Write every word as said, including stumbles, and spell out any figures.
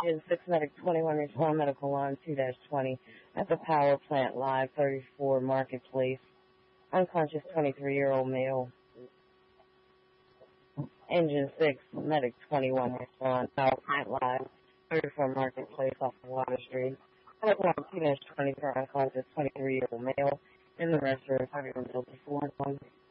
Engine six Medic twenty-one, Richmond Medical Line two dash twenty at the Power Plant Live, thirty-four Marketplace. Unconscious twenty-three-year-old male. Engine six Medic twenty-one, Richmond Power Plant Live, thirty-four Marketplace off of Water Street. Medical Line two dash twenty for unconscious twenty-three-year-old male. In the restroom, everyone built before one.